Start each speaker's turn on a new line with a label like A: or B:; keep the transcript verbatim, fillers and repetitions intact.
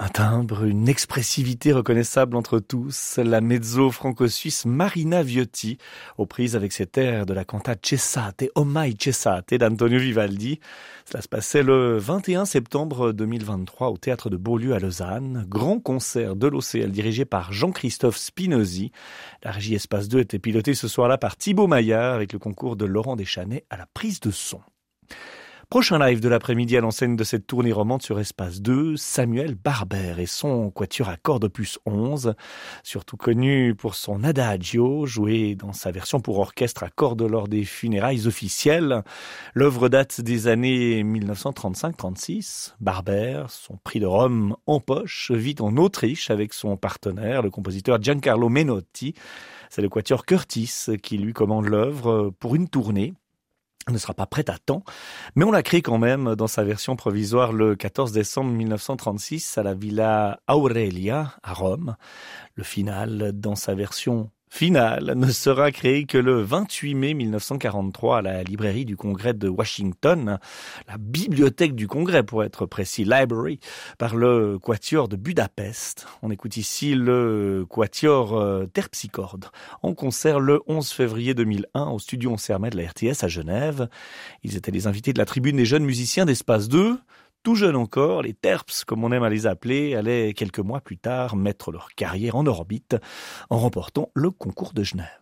A: Un timbre, une expressivité reconnaissable entre tous, la mezzo-franco-suisse Marina Viotti, aux prises avec cet air de la cantate Cessate, Oh mai cessate d'Antonio Vivaldi. Cela se passait le vingt et un septembre deux mille vingt-trois au Théâtre de Beaulieu à Lausanne. Grand concert de l'O C L dirigé par Jean-Christophe Spinozzi. La régie Espace deux était pilotée ce soir-là par Thibaut Maillard avec le concours de Laurent Deschanais à la prise de son. Prochain live de l'après-midi à l'enseigne de cette tournée romande sur Espace deux, Samuel Barber et son quatuor à cordes opus onze, surtout connu pour son Adagio, joué dans sa version pour orchestre à cordes lors des funérailles officielles. L'œuvre date des années mille neuf cent trente-cinq trente-six. Barber, son prix de Rome en poche, vit en Autriche avec son partenaire, le compositeur Giancarlo Menotti. C'est le quatuor Curtis qui lui commande l'œuvre pour une tournée. Elle ne sera pas prête à temps, mais on l'a créée quand même dans sa version provisoire le quatorze décembre mille neuf cent trente-six à la Villa Aurelia à Rome. Le final, dans sa version finale, ne sera créé que le vingt-huit mai mille neuf cent quarante-trois à la librairie du Congrès de Washington, la bibliothèque du Congrès pour être précis, Library, par le Quatuor de Budapest. On écoute ici le Quatuor euh, Terpsichorde en concert le onze février deux mille un au studio Onsermet de la R T S à Genève. Ils étaient les invités de la tribune des jeunes musiciens d'Espace deux. Tout jeunes encore, les Terps, comme on aime à les appeler, allaient quelques mois plus tard mettre leur carrière en orbite en remportant le concours de Genève.